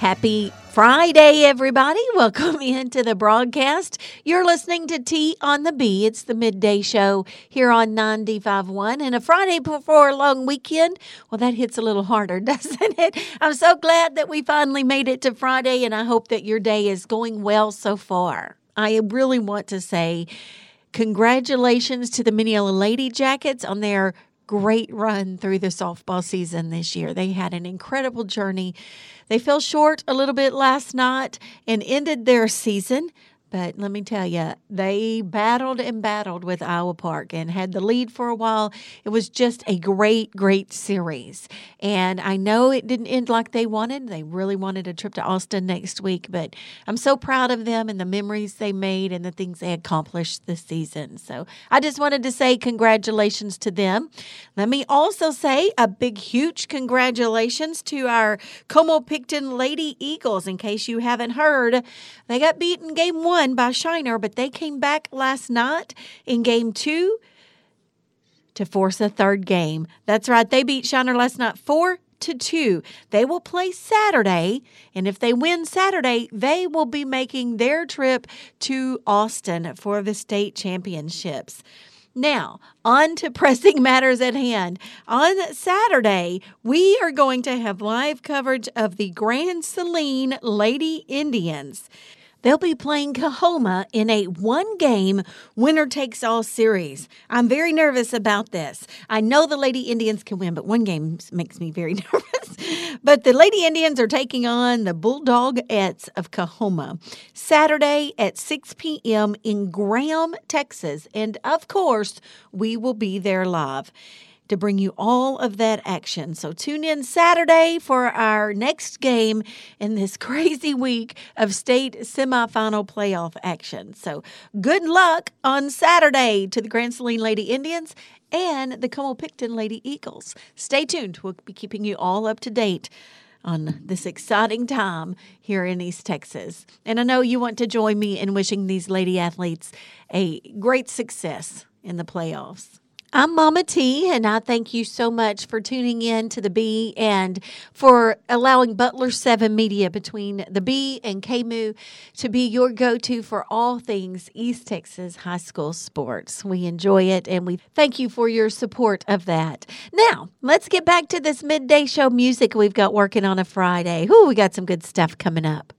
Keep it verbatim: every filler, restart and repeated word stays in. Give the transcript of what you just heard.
Happy Friday, everybody. Welcome into the broadcast. You're listening to T on the B. It's the midday show here on ninety-five point one. And a Friday before a long weekend, well, that hits a little harder, doesn't it? I'm so glad that we finally made it to Friday, and I hope that your day is going well so far. I really want to say congratulations to the Mineola Lady Jackets on their great run through the softball season this year. They had an incredible journey. They fell short a little bit last night and ended their season. But let me tell you, they battled and battled with Iowa Park and had the lead for a while. It was just a great, great series. And I know it didn't end like they wanted. They really wanted a trip to Austin next week. But I'm so proud of them and the memories they made and the things they accomplished this season. So I just wanted to say congratulations to them. Let me also say a big, huge congratulations to our Como-Picton Lady Eagles. In case you haven't heard, they got beaten game one by Shiner, but they came back last night in game two to force a third game. That's right. They beat Shiner last night four to two. They will play Saturday, and if they win Saturday, they will be making their trip to Austin for the state championships. Now, on to pressing matters at hand. On Saturday, we are going to have live coverage of the Grand Saline Lady Indians. They'll be playing Coahoma in a one-game winner-takes-all series. I'm very nervous about this. I know the Lady Indians can win, but one game makes me very nervous. But the Lady Indians are taking on the Bulldogettes of Coahoma Saturday at six p.m. in Graham, Texas. And, of course, we will be there live to bring you all of that action. So tune in Saturday for our next game in this crazy week of state semifinal playoff action. So good luck on Saturday to the Grand Saline Lady Indians and the Como-Picton Lady Eagles. Stay tuned. We'll be keeping you all up to date on this exciting time here in East Texas. And I know you want to join me in wishing these lady athletes a great success in the playoffs. I'm Mama T, and I thank you so much for tuning in to the B and for allowing Butler seven Media between the B and K M U to be your go-to for all things East Texas high school sports. We enjoy it, and we thank you for your support of that. Now, let's get back to this midday show music we've got working on a Friday. Ooh, we got some good stuff coming up.